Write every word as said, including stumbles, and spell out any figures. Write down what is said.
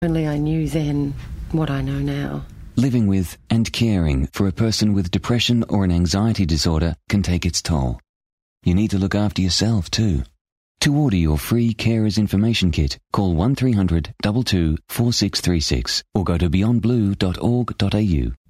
Only I knew then what I know now. Living with and caring for a person with depression or an anxiety disorder can take its toll. You need to look after yourself too. To order your free Carers Information Kit, call one three hundred two two four six three six or go to beyond blue dot org dot a u.